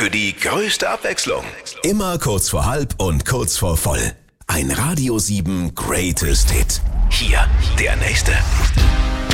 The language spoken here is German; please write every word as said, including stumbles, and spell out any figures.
für die größte Abwechslung. Immer kurz vor halb und kurz vor voll. Ein Radio sieben Greatest Hit. Hier der nächste.